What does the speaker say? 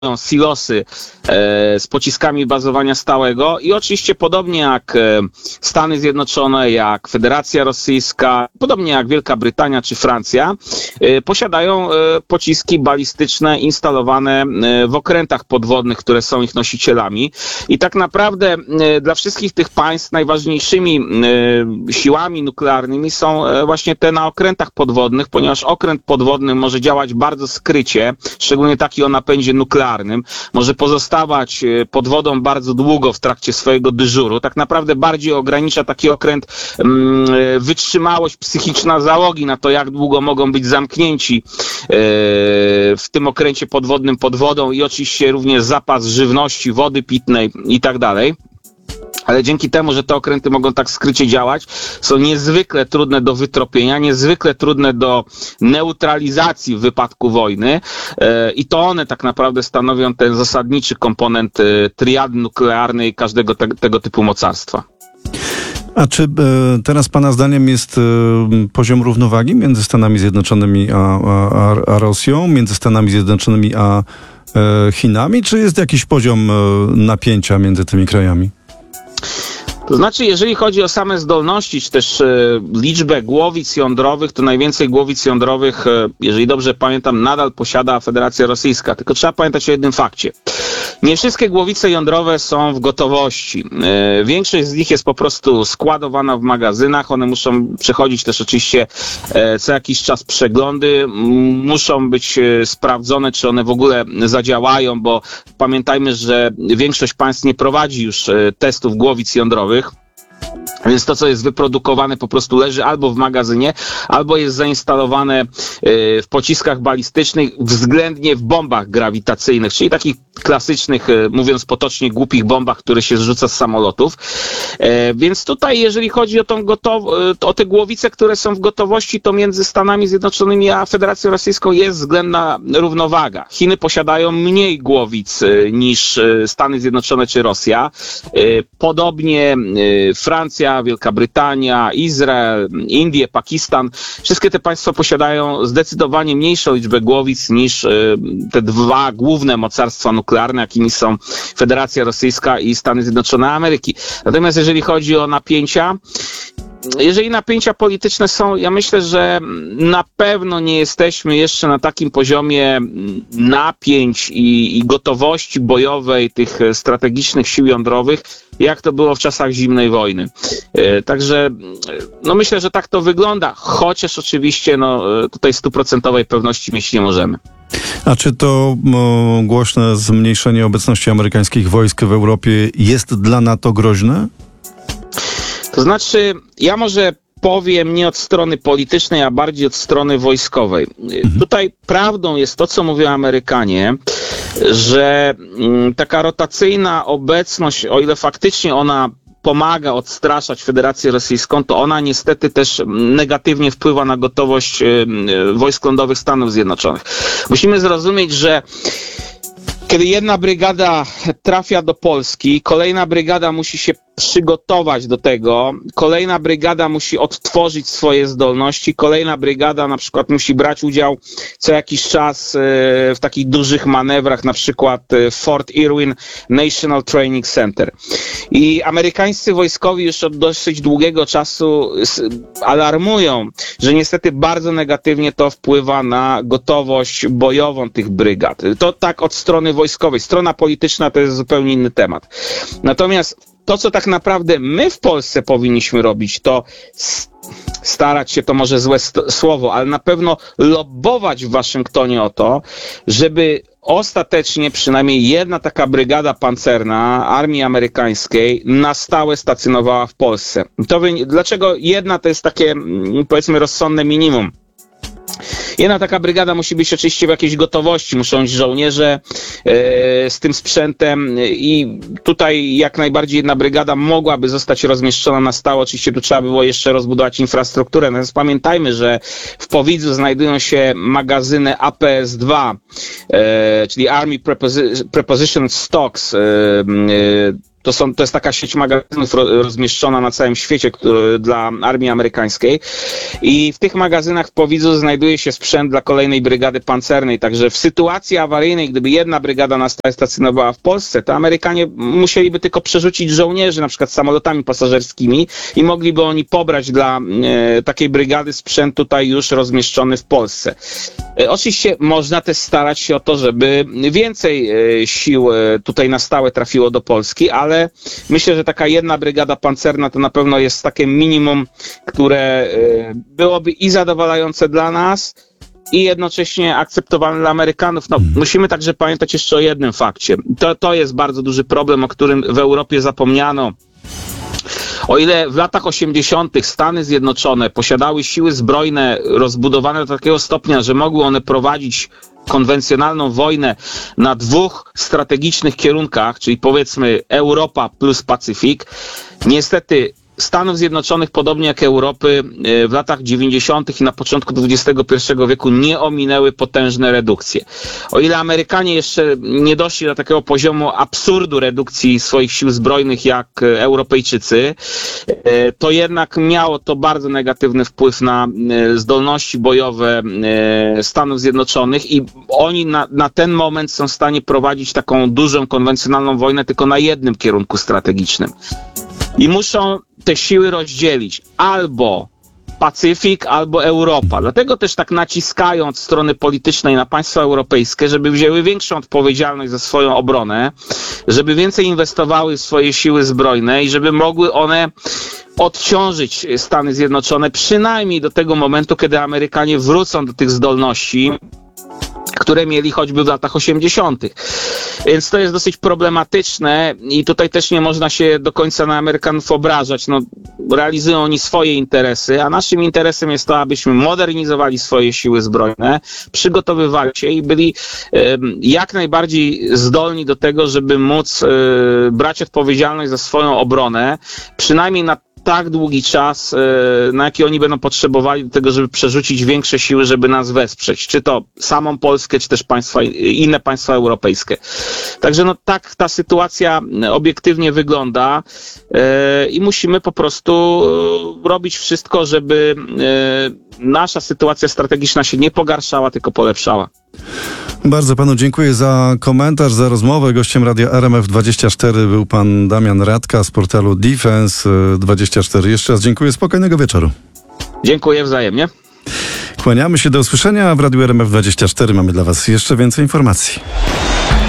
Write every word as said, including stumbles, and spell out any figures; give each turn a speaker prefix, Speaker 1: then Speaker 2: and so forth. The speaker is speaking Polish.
Speaker 1: silosy e, z pociskami bazowania stałego i oczywiście podobnie jak e, Stany Zjednoczone, jak Federacja Rosyjska, podobnie jak Wielka Brytania czy Francja, e, posiadają e, pociski balistyczne instalowane e, w okrętach podwodnych, które są ich nosicielami. I tak naprawdę e, dla wszystkich tych państw najważniejszymi e, siłami nuklearnymi są e, właśnie te na okrętach podwodnych, ponieważ okręt podwodny może działać bardzo skrycie, szczególnie taki o napędzie nuklearnym. Może pozostawać pod wodą bardzo długo w trakcie swojego dyżuru. Tak naprawdę bardziej ogranicza taki okręt mm, wytrzymałość psychiczna załogi na to, jak długo mogą być zamknięci e, w tym okręcie podwodnym pod wodą i oczywiście również zapas żywności, wody pitnej i tak dalej. Ale dzięki temu, że te okręty mogą tak skrycie działać, są niezwykle trudne do wytropienia, niezwykle trudne do neutralizacji w wypadku wojny e, i to one tak naprawdę stanowią ten zasadniczy komponent e, triady nuklearnej każdego te, tego typu mocarstwa.
Speaker 2: A czy e, teraz Pana zdaniem jest e, poziom równowagi między Stanami Zjednoczonymi a, a, a Rosją, między Stanami Zjednoczonymi a e, Chinami, czy jest jakiś poziom e, napięcia między tymi krajami?
Speaker 1: To znaczy, jeżeli chodzi o same zdolności, czy też e, liczbę głowic jądrowych, to najwięcej głowic jądrowych, e, jeżeli dobrze pamiętam, nadal posiada Federacja Rosyjska. Tylko trzeba pamiętać o jednym fakcie. Nie wszystkie głowice jądrowe są w gotowości. E, większość z nich jest po prostu składowana w magazynach. One muszą przechodzić też oczywiście e, co jakiś czas przeglądy. M- muszą być e, sprawdzone, czy one w ogóle zadziałają, bo pamiętajmy, że większość państw nie prowadzi już e, testów głowic jądrowych. Więc to, co jest wyprodukowane, po prostu leży albo w magazynie, albo jest zainstalowane w pociskach balistycznych, względnie w bombach grawitacyjnych, czyli takich klasycznych, mówiąc potocznie, głupich bombach, które się zrzuca z samolotów. Więc tutaj, jeżeli chodzi o tą gotow- o te głowice, które są w gotowości, to między Stanami Zjednoczonymi a Federacją Rosyjską jest względna równowaga. Chiny posiadają mniej głowic niż Stany Zjednoczone czy Rosja. Podobnie Francja, Wielka Brytania, Izrael, Indie, Pakistan. Wszystkie te państwa posiadają zdecydowanie mniejszą liczbę głowic niż te dwa główne mocarstwa nuklearne, jakimi są Federacja Rosyjska i Stany Zjednoczone Ameryki. Natomiast jeżeli chodzi o napięcia, jeżeli napięcia polityczne są, ja myślę, że na pewno nie jesteśmy jeszcze na takim poziomie napięć i, i gotowości bojowej tych strategicznych sił jądrowych, jak to było w czasach zimnej wojny. E, także no myślę, że tak to wygląda, chociaż oczywiście no, tutaj stuprocentowej pewności mieć nie możemy.
Speaker 2: A czy to o, głośne zmniejszenie obecności amerykańskich wojsk w Europie jest dla NATO groźne?
Speaker 1: To znaczy, ja może powiem nie od strony politycznej, a bardziej od strony wojskowej. Mhm. Tutaj prawdą jest to, co mówią Amerykanie, że m, taka rotacyjna obecność, o ile faktycznie ona pomaga odstraszać Federację Rosyjską, to ona niestety też negatywnie wpływa na gotowość y, y, wojsk lądowych Stanów Zjednoczonych. Musimy zrozumieć, że kiedy jedna brygada trafia do Polski, kolejna brygada musi się przygotować do tego, kolejna brygada musi odtworzyć swoje zdolności, kolejna brygada na przykład musi brać udział co jakiś czas w takich dużych manewrach, na przykład Fort Irwin National Training Center. I amerykańscy wojskowi już od dosyć długiego czasu alarmują, że niestety bardzo negatywnie to wpływa na gotowość bojową tych brygad. To tak od strony wojskowej. Strona polityczna to jest zupełnie inny temat. Natomiast to, co tak naprawdę my w Polsce powinniśmy robić, to starać się, to może złe słowo, ale na pewno lobbować w Waszyngtonie o to, żeby ostatecznie przynajmniej jedna taka brygada pancerna armii amerykańskiej na stałe stacjonowała w Polsce. To wy... Dlaczego jedna to jest takie, powiedzmy, rozsądne minimum? Jedna taka brygada musi być oczywiście w jakiejś gotowości, muszą być żołnierze e, z tym sprzętem i tutaj jak najbardziej jedna brygada mogłaby zostać rozmieszczona na stałe. Oczywiście tu trzeba by było jeszcze rozbudować infrastrukturę. Natomiast pamiętajmy, że w Powidzu znajdują się magazyny A P S dwa, e, czyli Army Preposi- Preposition Stocks, e, e, To, są, to jest taka sieć magazynów ro, rozmieszczona na całym świecie który, dla armii amerykańskiej i w tych magazynach w Powidzu znajduje się sprzęt dla kolejnej brygady pancernej, także w sytuacji awaryjnej, gdyby jedna brygada na stałe stacjonowała w Polsce, to Amerykanie musieliby tylko przerzucić żołnierzy na przykład samolotami pasażerskimi i mogliby oni pobrać dla e, takiej brygady sprzęt tutaj już rozmieszczony w Polsce. E, oczywiście można też starać się o to, żeby więcej e, sił e, tutaj na stałe trafiło do Polski, ale ale myślę, że taka jedna brygada pancerna to na pewno jest takie minimum, które byłoby i zadowalające dla nas, i jednocześnie akceptowalne dla Amerykanów. No, musimy także pamiętać jeszcze o jednym fakcie. To, to jest bardzo duży problem, o którym w Europie zapomniano. O ile w latach osiemdziesiątych Stany Zjednoczone posiadały siły zbrojne rozbudowane do takiego stopnia, że mogły one prowadzić konwencjonalną wojnę na dwóch strategicznych kierunkach, czyli powiedzmy Europa plus Pacyfik, niestety Stanów Zjednoczonych, podobnie jak Europy, w latach dziewięćdziesiątych i na początku dwudziestego pierwszego wieku nie ominęły potężne redukcje. O ile Amerykanie jeszcze nie doszli do takiego poziomu absurdu redukcji swoich sił zbrojnych jak Europejczycy, to jednak miało to bardzo negatywny wpływ na zdolności bojowe Stanów Zjednoczonych i oni na, na ten moment są w stanie prowadzić taką dużą konwencjonalną wojnę tylko na jednym kierunku strategicznym. I muszą te siły rozdzielić albo Pacyfik, albo Europa. Dlatego też tak naciskają od strony politycznej na państwa europejskie, żeby wzięły większą odpowiedzialność za swoją obronę, żeby więcej inwestowały w swoje siły zbrojne i żeby mogły one odciążyć Stany Zjednoczone przynajmniej do tego momentu, kiedy Amerykanie wrócą do tych zdolności, które mieli choćby w latach osiemdziesiątych. Więc to jest dosyć problematyczne i tutaj też nie można się do końca na Amerykanów obrażać. No, realizują oni swoje interesy, a naszym interesem jest to, abyśmy modernizowali swoje siły zbrojne, przygotowywali się i byli e, jak najbardziej zdolni do tego, żeby móc e, brać odpowiedzialność za swoją obronę, przynajmniej na tak długi czas, na jaki oni będą potrzebowali do tego, żeby przerzucić większe siły, żeby nas wesprzeć. Czy to samą Polskę, czy też państwa, inne państwa europejskie. Także no tak ta sytuacja obiektywnie wygląda i musimy po prostu robić wszystko, żeby nasza sytuacja strategiczna się nie pogarszała, tylko polepszała.
Speaker 2: Bardzo panu dziękuję za komentarz, za rozmowę. Gościem Radia R M F dwadzieścia cztery był pan Damian Radka z portalu Defense dwadzieścia cztery. Jeszcze raz dziękuję, spokojnego wieczoru.
Speaker 1: Dziękuję wzajemnie.
Speaker 2: Kłaniamy się, do usłyszenia. W Radiu R M F dwadzieścia cztery mamy dla was jeszcze więcej informacji.